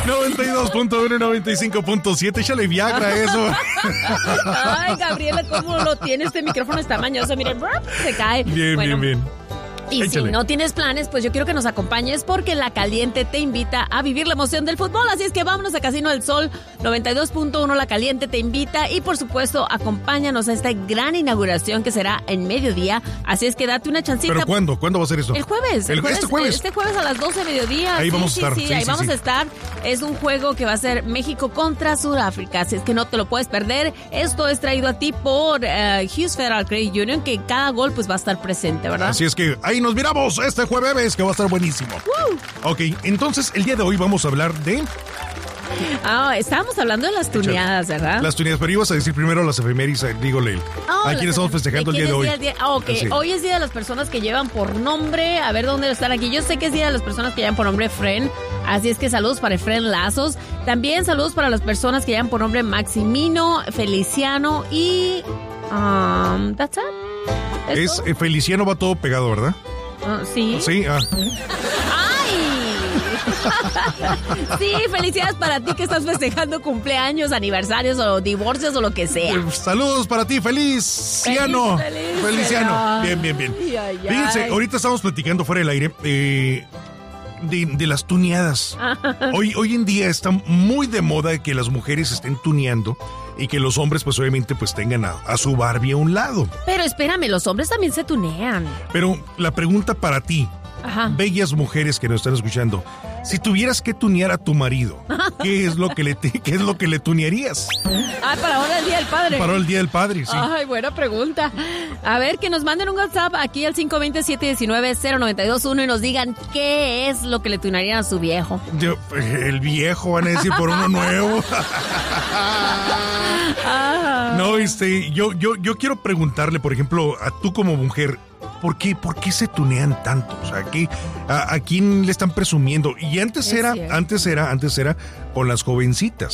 92.1, 95.7. Échale Viagra eso. Ay, Gabriela, ¿cómo lo tiene? Este micrófono está mañoso. Miren, se cae. Bien. Y Échale. si no tienes planes, pues yo quiero que nos acompañes porque La Caliente te invita a vivir la emoción del fútbol. Así es que vámonos a Casino del Sol 92.1. La Caliente te invita y, por supuesto, acompáñanos a esta gran inauguración que será en mediodía. Así es que date una chancita. ¿Pero cuándo? ¿Cuándo va a ser eso? El jueves. Este jueves a las 12 de mediodía. Ahí vamos a estar. Ahí vamos a estar. Es un juego que va a ser México contra Sudáfrica. Así es que no te lo puedes perder. Esto es traído a ti por Hughes Federal Credit Union, que cada gol pues va a estar presente, ¿verdad? Así es que ahí nos miramos este jueves, que va a estar buenísimo. Ok, entonces el día de hoy vamos a hablar de... Estábamos hablando de las tuneadas, ¿verdad? Las tuneadas, pero ibas a decir primero las efemérides, digo, Leil. ¿A quiénes estamos festejando el día de hoy? Así. Hoy es día de las personas que llevan por nombre, a ver dónde están aquí. Yo sé que es día de las personas que llevan por nombre Efren, así es que saludos para Efren Lazos. También saludos para las personas que llevan por nombre Maximino, Feliciano y... that's it. Es Feliciano, va todo pegado, ¿verdad? Sí. Sí, Sí, felicidades para ti que estás festejando cumpleaños, aniversarios o divorcios o lo que sea. Saludos para ti, Feliciano. Feliciano. Bien. Ay. Fíjense, ahorita estamos platicando fuera del aire de las tuneadas. Hoy en día está muy de moda que las mujeres estén tuneando y que los hombres pues obviamente pues tengan a su Barbie a un lado. Pero espérame, los hombres también se tunean. Pero la pregunta para ti, bellas mujeres que nos están escuchando, si tuvieras que tunear a tu marido, ¿qué es lo que le tunearías? Para ahora el Día del Padre. Para el Día del Padre, sí. Ay, buena pregunta. A ver, que nos manden un WhatsApp aquí al 520-719-0921 y nos digan qué es lo que le tunearían a su viejo. El viejo, van a decir, por uno nuevo. No, yo quiero preguntarle, por ejemplo, a tú como mujer, ¿por qué se tunean tanto? O sea, ¿a quién le están presumiendo? Y antes era con las jovencitas.